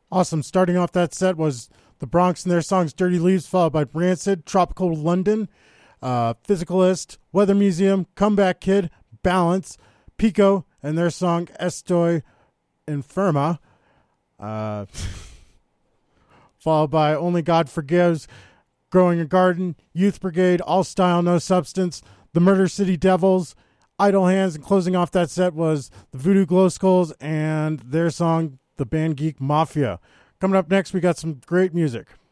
Awesome. Starting off that set was the Bronx and their songs Dirty Leaves, followed by Rancid, Tropical London, Physicalist, Weather Museum, Comeback Kid, Balance, Pico, and their song Estoy Enferma, followed by Only God Forgives, Growing a Garden, Youth Brigade, All Style, No Substance, The Murder City Devils, Idle Hands, and closing off that set was the Voodoo Glow Skulls and their song The Band Geek Mafia. Coming up next, we got some great music.